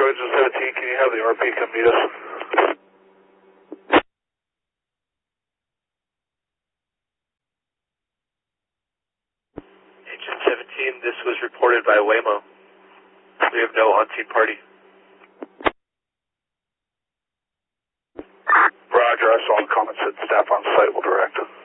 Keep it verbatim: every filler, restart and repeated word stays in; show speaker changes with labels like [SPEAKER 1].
[SPEAKER 1] Trojan seventeen, can you have the R P come meet us? Agent seventeen, this was reported by Waymo. We have no on-scene party. Roger, I saw the comments that staff on site will direct.